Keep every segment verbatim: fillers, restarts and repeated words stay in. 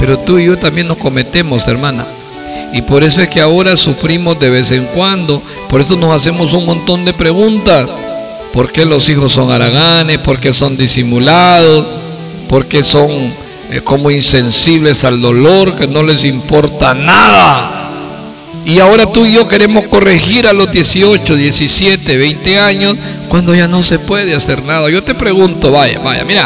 pero tú y yo también nos cometemos, hermana. Y por eso es que ahora sufrimos de vez en cuando, por eso nos hacemos un montón de preguntas. ¿Por qué los hijos son haraganes? ¿Por qué son disimulados? ¿Por qué son eh, como insensibles al dolor, que no les importa nada? Y ahora tú y yo queremos corregir a los dieciocho, diecisiete, veinte años, cuando ya no se puede hacer nada. Yo te pregunto, vaya, vaya, mira,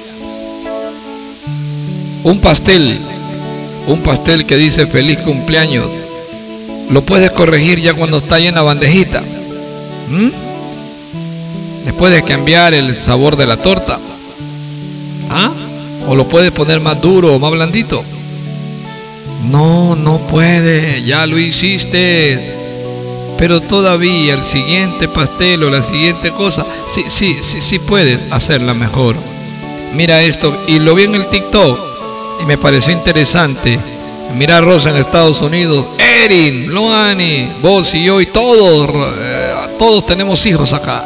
un pastel, un pastel que dice feliz cumpleaños, ¿lo puedes corregir ya cuando está llena bandejita? ¿Mm? ¿Le puedes cambiar el sabor de la torta? ¿Ah? ¿O lo puedes poner más duro o más blandito? No, no puede, ya lo hiciste. Pero todavía el siguiente pastel o la siguiente cosa, sí, sí, sí, sí puedes hacerla mejor. Mira esto, y lo vi en el TikTok y me pareció interesante. Mira a Rosa en Estados Unidos, Erin, Loani, vos y yo y todos, eh, todos tenemos hijos acá.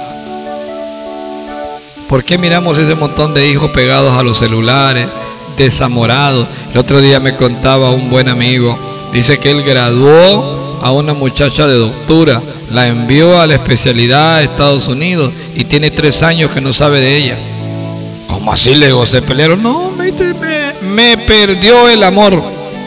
¿Por qué miramos ese montón de hijos pegados a los celulares, desamorados? El otro día me contaba un buen amigo, dice que él graduó a una muchacha de doctora, la envió a la especialidad a Estados Unidos y tiene tres años que no sabe de ella. ¿Cómo así? Le digo, ¿se pelearon? No, me, me, me perdió el amor.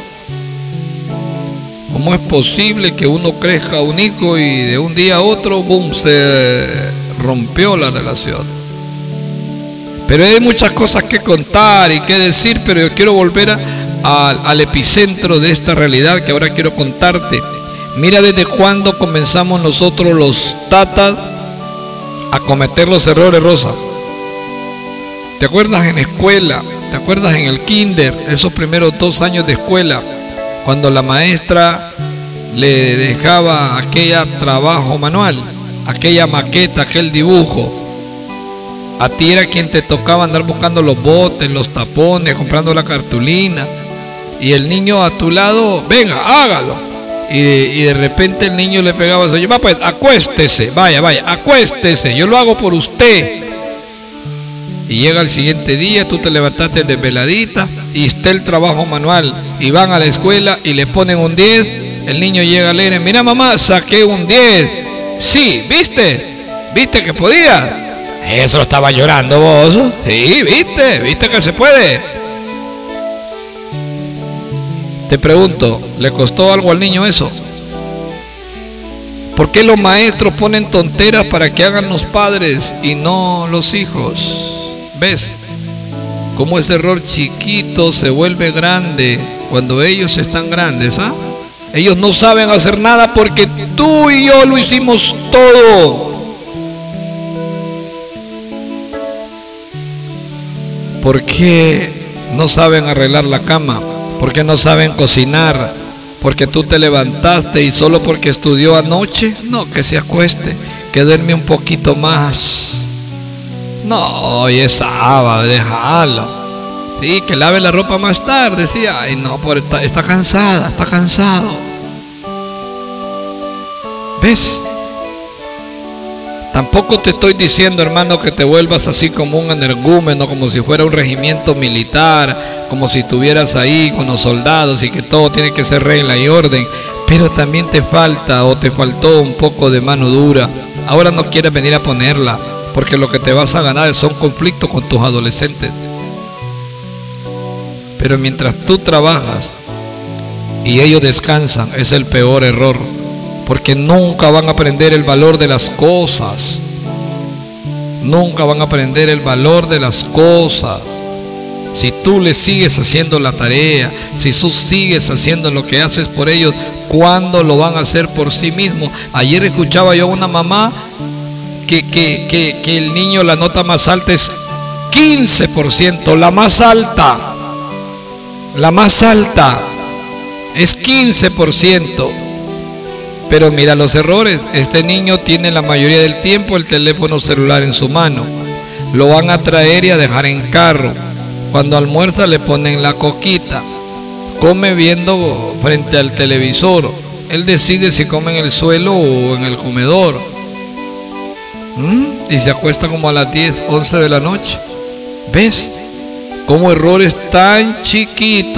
¿Cómo es posible que uno crezca un hijo y de un día a otro, boom, se rompió la relación? Pero hay muchas cosas que contar y que decir, pero yo quiero volver a, a, al epicentro de esta realidad que ahora quiero contarte. Mira desde cuándo comenzamos nosotros los tatas a cometer los errores, Rosa. ¿Te acuerdas en escuela? ¿Te acuerdas en el kinder? Esos primeros dos años de escuela, cuando la maestra le dejaba aquella trabajo manual, aquella maqueta, aquel dibujo. A ti era quien te tocaba andar buscando los botes, los tapones, comprando la cartulina. Y el niño a tu lado, venga, hágalo. Y de, y de repente el niño le pegaba, oye, va pues, acuéstese, vaya, vaya, acuéstese, yo lo hago por usted. Y llega el siguiente día, tú te levantaste de veladita y está el trabajo manual. Y van a la escuela y le ponen un diez. El niño llega a leer, mira mamá, saqué un diez. Sí, ¿viste? ¿Viste que podía? Eso lo estaba llorando vos. Sí, viste, viste que se puede. Te pregunto, ¿le costó algo al niño eso? ¿Por qué los maestros ponen tonteras para que hagan los padres y no los hijos? ¿Ves? Cómo ese error chiquito se vuelve grande cuando ellos están grandes, ¿ah? Ellos no saben hacer nada porque tú y yo lo hicimos todo. ¿Por qué no saben arreglar la cama? ¿Por qué no saben cocinar? ¿Porque tú te levantaste y solo porque estudió anoche? No, que se acueste, que duerme un poquito más. No, hoy es sábado, déjalo. Sí, que lave la ropa más tarde, sí. Ay, no, por está, está cansada, está cansado. ¿Ves? Tampoco te estoy diciendo, hermano, que te vuelvas así como un energúmeno, como si fuera un regimiento militar, como si estuvieras ahí con los soldados y que todo tiene que ser regla y orden. Pero también te falta o te faltó un poco de mano dura. Ahora no quieres venir a ponerla, porque lo que te vas a ganar son conflictos con tus adolescentes. Pero mientras tú trabajas y ellos descansan, es el peor error. Porque nunca van a aprender el valor de las cosas. Nunca van a aprender el valor de las cosas. Si tú les sigues haciendo la tarea, si tú sigues haciendo lo que haces por ellos, ¿cuándo lo van a hacer por sí mismos? Ayer escuchaba yo a una mamá que, que, que, que el niño, la nota más alta es quince por ciento, la más alta. La más alta es quince por ciento. Pero mira los errores. Este niño tiene la mayoría del tiempo el teléfono celular en su mano. Lo van a traer y a dejar en carro. Cuando almuerza le ponen la coquita. Come viendo frente al televisor. Él decide si come en el suelo o en el comedor. ¿Mm? Y se acuesta como a las diez, once de la noche. ¿Ves? Como errores tan chiquitos